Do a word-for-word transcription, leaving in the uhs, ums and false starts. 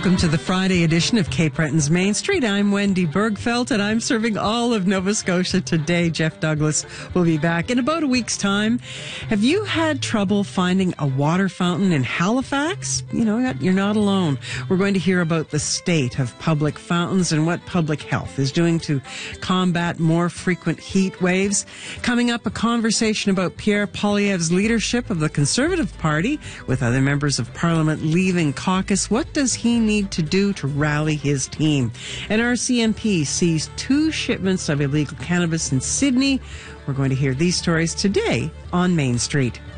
Welcome to the Friday edition of Cape Breton's Main Street. I'm Wendy Bergfeld, and I'm serving all of Nova Scotia today. Jeff Douglas will be back in about a week's time. Have you had trouble finding a water fountain in Halifax? You know, you're not alone. We're going to hear about the state of public fountains and what public health is doing to combat more frequent heat waves. Coming up, a conversation about Pierre Poilievre's leadership of the Conservative Party with other members of Parliament leaving caucus. What does he need to do to rally his team? And R C M P seized two shipments of illegal cannabis in Sydney. We're going to hear these stories today on Main Street.